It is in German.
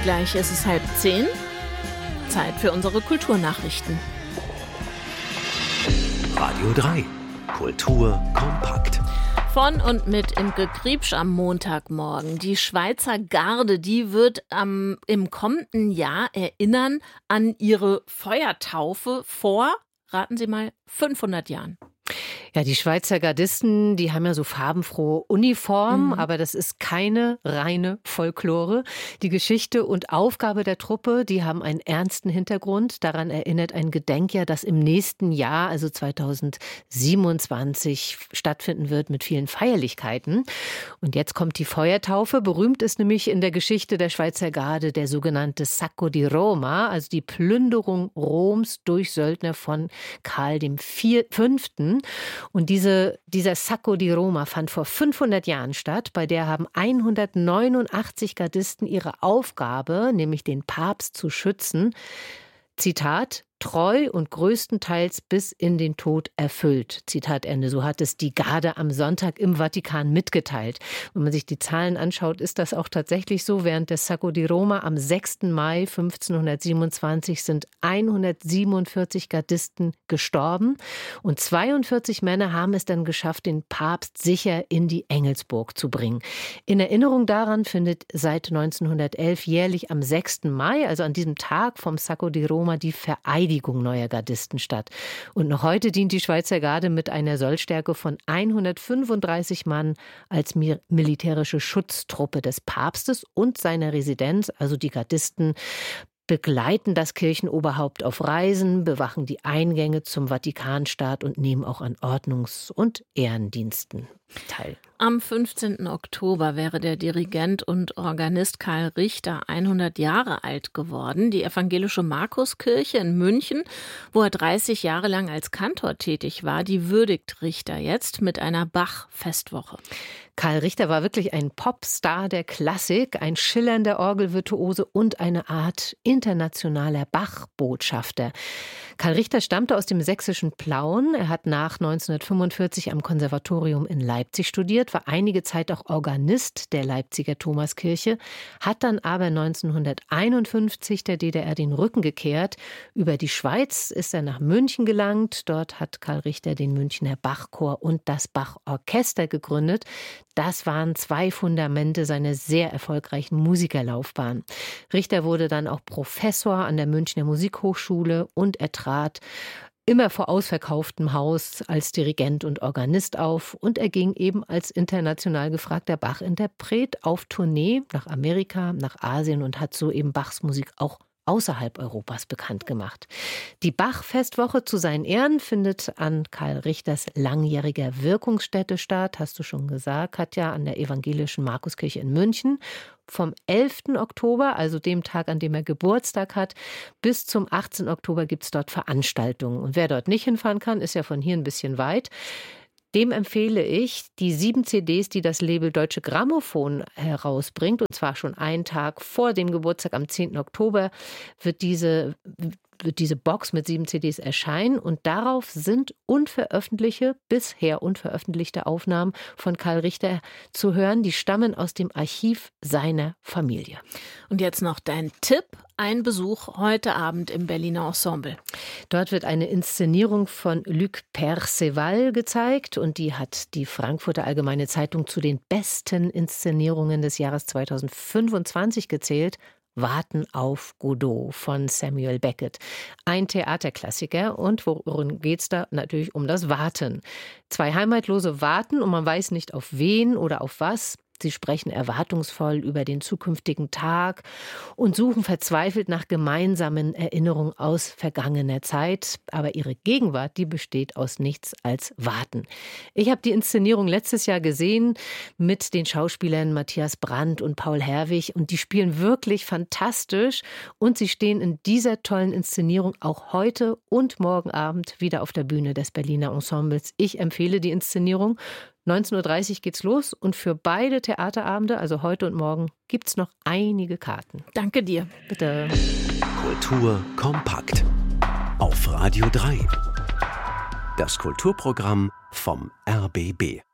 Gleich ist es 9:30. Zeit für unsere Kulturnachrichten. Radio 3. Kultur kompakt. Von und mit Imke Kriebsch am Montagmorgen. Die Schweizer Garde, die wird im kommenden Jahr erinnern an ihre Feuertaufe vor, raten Sie mal, 500 Jahren. Ja, die Schweizer Gardisten, die haben ja so farbenfrohe Uniformen, aber das ist keine reine Folklore. Die Geschichte und Aufgabe der Truppe, die haben einen ernsten Hintergrund. Daran erinnert ein Gedenkjahr, das im nächsten Jahr, also 2027, stattfinden wird mit vielen Feierlichkeiten. Und jetzt kommt die Feuertaufe. Berühmt ist nämlich in der Geschichte der Schweizer Garde der sogenannte Sacco di Roma, also die Plünderung Roms durch Söldner von Karl V. Und dieser Sacco di Roma fand vor 500 Jahren statt. Bei der haben 189 Gardisten ihre Aufgabe, nämlich den Papst zu schützen, Zitat, treu und größtenteils bis in den Tod erfüllt. Zitat Ende. So hat es die Garde am Sonntag im Vatikan mitgeteilt. Wenn man sich die Zahlen anschaut, ist das auch tatsächlich so. Während des Sacco di Roma am 6. Mai 1527 sind 147 Gardisten gestorben und 42 Männer haben es dann geschafft, den Papst sicher in die Engelsburg zu bringen. In Erinnerung daran findet seit 1911 jährlich am 6. Mai, also an diesem Tag vom Sacco di Roma, die Vereidigung neuer Gardisten statt. Und noch heute dient die Schweizer Garde mit einer Sollstärke von 135 Mann als militärische Schutztruppe des Papstes und seiner Residenz, also die Gardisten begleiten das Kirchenoberhaupt auf Reisen, bewachen die Eingänge zum Vatikanstaat und nehmen auch an Ordnungs- und Ehrendiensten teil. Am 15. Oktober wäre der Dirigent und Organist Karl Richter 100 Jahre alt geworden. Die evangelische Markuskirche in München, wo er 30 Jahre lang als Kantor tätig war, die würdigt Richter jetzt mit einer Bach-Festwoche. Karl Richter war wirklich ein Popstar der Klassik, ein schillernder Orgelvirtuose und eine Art internationaler Bach-Botschafter. Karl Richter stammte aus dem sächsischen Plauen. Er hat nach 1945 am Konservatorium in Leipzig studiert, war einige Zeit auch Organist der Leipziger Thomaskirche, hat dann aber 1951 der DDR den Rücken gekehrt. Über die Schweiz ist er nach München gelangt. Dort hat Karl Richter den Münchner Bachchor und das Bachorchester gegründet. Das waren zwei Fundamente seiner sehr erfolgreichen Musikerlaufbahn. Richter wurde dann auch Professor an der Münchner Musikhochschule und er trat immer vor ausverkauftem Haus als Dirigent und Organist auf und er ging eben als international gefragter Bach-Interpret auf Tournee nach Amerika, nach Asien und hat so eben Bachs Musik auch außerhalb Europas bekannt gemacht. Die Bach-Festwoche zu seinen Ehren findet an Karl Richters langjähriger Wirkungsstätte statt, hast du schon gesagt, Katja, an der evangelischen Markuskirche in München. Vom 11. Oktober, also dem Tag, an dem er Geburtstag hat, bis zum 18. Oktober gibt es dort Veranstaltungen. Und wer dort nicht hinfahren kann, ist ja von hier ein bisschen weit. Dem empfehle ich die 7 CDs, die das Label Deutsche Grammophon herausbringt. Und zwar schon einen Tag vor dem Geburtstag, am 10. Oktober, wird diese Box mit 7 CDs erscheinen. Und darauf sind bisher unveröffentlichte Aufnahmen von Karl Richter zu hören. Die stammen aus dem Archiv seiner Familie. Und jetzt noch dein Tipp. Ein Besuch heute Abend im Berliner Ensemble. Dort wird eine Inszenierung von Luc Perceval gezeigt und die hat die Frankfurter Allgemeine Zeitung zu den besten Inszenierungen des Jahres 2025 gezählt. Warten auf Godot von Samuel Beckett. Ein Theaterklassiker. Und worum geht's da? Natürlich um das Warten. 2 Heimatlose warten und man weiß nicht auf wen oder auf was. Sie sprechen erwartungsvoll über den zukünftigen Tag und suchen verzweifelt nach gemeinsamen Erinnerungen aus vergangener Zeit. Aber ihre Gegenwart, die besteht aus nichts als Warten. Ich habe die Inszenierung letztes Jahr gesehen mit den Schauspielern Matthias Brandt und Paul Herwig und die spielen wirklich fantastisch und sie stehen in dieser tollen Inszenierung auch heute und morgen Abend wieder auf der Bühne des Berliner Ensembles. Ich empfehle die Inszenierung. 19.30 Uhr geht's los und für beide Theaterabende, also heute und morgen, gibt's noch einige Karten. Danke dir. Bitte. Kultur kompakt. Auf Radio 3. Das Kulturprogramm vom RBB.